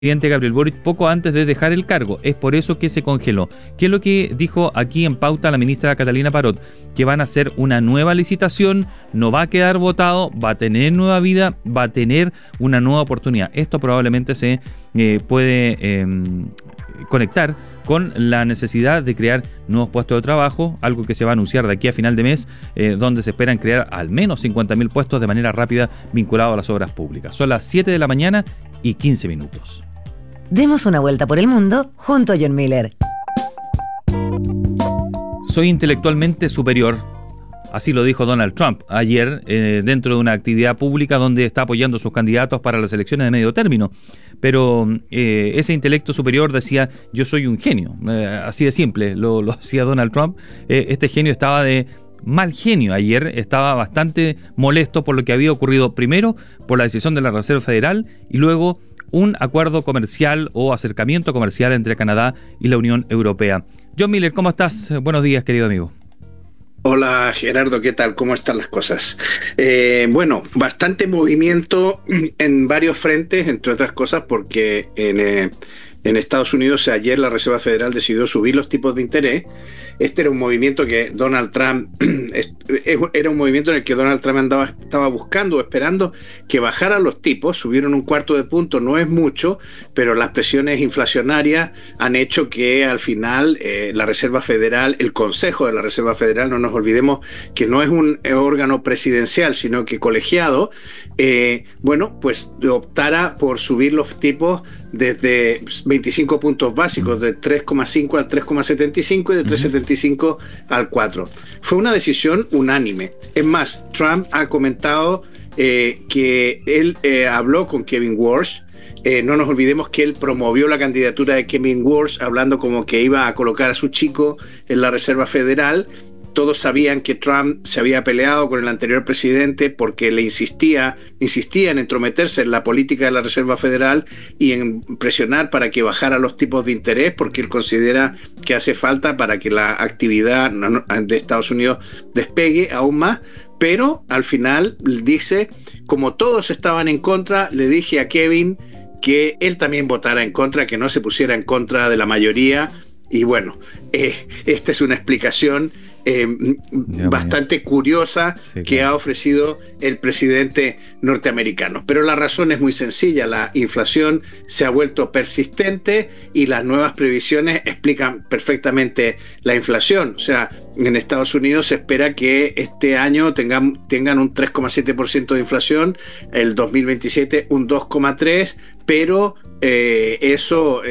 presidente Gabriel Boric poco antes de dejar el cargo. Es por eso que se congeló. ¿Qué es lo que dijo aquí en pauta la ministra Catalina Parot? Que van a hacer una nueva licitación, no va a quedar votado, va a tener nueva vida, va a tener una nueva oportunidad. Esto probablemente se puede conectar con la necesidad de crear nuevos puestos de trabajo, algo que se va a anunciar de aquí a final de mes, donde se esperan crear al menos 50.000 puestos de manera rápida vinculados a las obras públicas. Son las 7 de la mañana y 15 minutos. Demos una vuelta por el mundo junto a John Miller. Soy intelectualmente superior. Así lo dijo Donald Trump ayer dentro de una actividad pública donde está apoyando a sus candidatos para las elecciones de medio término. Pero ese intelecto superior decía, yo soy un genio. Así de simple lo decía Donald Trump. Este genio estaba de mal genio ayer, estaba bastante molesto por lo que había ocurrido primero por la decisión de la Reserva Federal y luego un acuerdo comercial o acercamiento comercial entre Canadá y la Unión Europea. John Miller, ¿cómo estás? Buenos días, querido amigo. Hola Gerardo, ¿qué tal? ¿Cómo están las cosas? Bueno, bastante movimiento en varios frentes, entre otras cosas porque en Estados Unidos ayer la Reserva Federal decidió subir los tipos de interés. Este era un movimiento que Donald Trump, era un movimiento en el que Donald Trump estaba buscando o esperando que bajaran los tipos. Subieron 1/4 de punto, no es mucho, pero las presiones inflacionarias han hecho que al final la Reserva Federal, el Consejo de la Reserva Federal, no nos olvidemos que no es un órgano presidencial, sino que colegiado, pues optara por subir los tipos desde 25 puntos básicos, de 3,5 al 3,75 y de 3,75 al 4. Fue una decisión unánime. Es más, Trump ha comentado que él habló con Kevin Warsh. No nos olvidemos que él promovió la candidatura de Kevin Warsh, hablando como que iba a colocar a su chico en la Reserva Federal. Todos sabían que Trump se había peleado con el anterior presidente porque le insistía en entrometerse en la política de la Reserva Federal y en presionar para que bajara los tipos de interés, porque él considera que hace falta para que la actividad de Estados Unidos despegue aún más. Pero al final dice, como todos estaban en contra, le dije a Kevin que él también votara en contra, que no se pusiera en contra de la mayoría. Y bueno, esta es una explicación bastante curiosa que ha ofrecido el presidente norteamericano. Pero la razón es muy sencilla: la inflación se ha vuelto persistente y las nuevas previsiones explican perfectamente la inflación. O sea, en Estados Unidos se espera que este año tengan un 3,7% de inflación, el 2027 un 2,3%, pero eso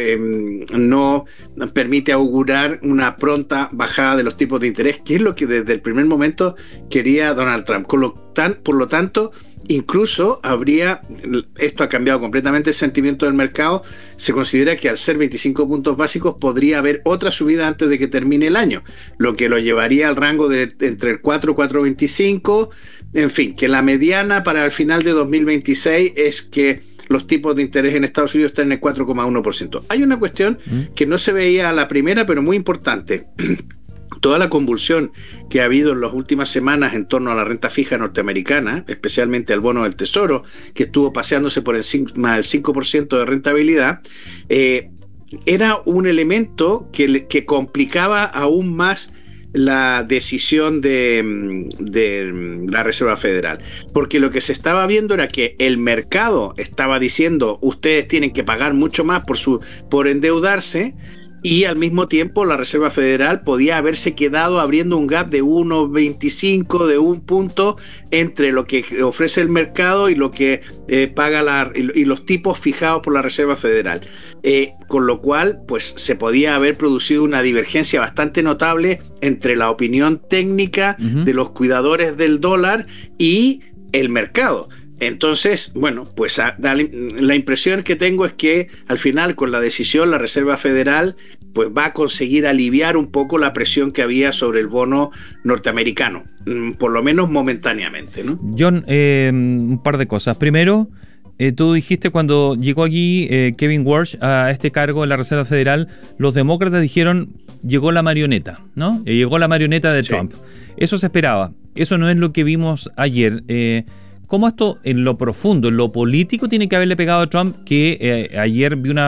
no permite augurar una pronta bajada de los tipos de interés, que es lo que desde el primer momento quería Donald Trump. Por lo tanto, incluso esto ha cambiado completamente el sentimiento del mercado. Se considera que al ser 25 puntos básicos podría haber otra subida antes de que termine el año, lo que lo llevaría al rango de entre el 4 y 4,25. En fin, que la mediana para el final de 2026 es que los tipos de interés en Estados Unidos están en el 4,1%. Hay una cuestión que no se veía a la primera, pero muy importante. Toda la convulsión que ha habido en las últimas semanas en torno a la renta fija norteamericana, especialmente al bono del Tesoro, que estuvo paseándose por encima del 5% de rentabilidad, era un elemento que complicaba aún más la decisión de la Reserva Federal, porque lo que se estaba viendo era que el mercado estaba diciendo ustedes tienen que pagar mucho más por endeudarse, y al mismo tiempo la Reserva Federal podía haberse quedado abriendo un gap de 1,25, de un punto entre lo que ofrece el mercado y lo que paga y los tipos fijados por la Reserva Federal. Con lo cual, pues se podía haber producido una divergencia bastante notable entre la opinión técnica de los cuidadores del dólar y el mercado. Entonces, bueno, pues la impresión que tengo es que al final, con la decisión, la Reserva Federal pues va a conseguir aliviar un poco la presión que había sobre el bono norteamericano, por lo menos momentáneamente, ¿no? John, un par de cosas. Primero, tú dijiste cuando llegó aquí Kevin Warsh a este cargo en la Reserva Federal, los demócratas dijeron, llegó la marioneta, ¿no? Llegó la marioneta de Trump. Eso se esperaba. Eso no es lo que vimos ayer. cómo esto en lo profundo, en lo político, tiene que haberle pegado a Trump, que ayer vi una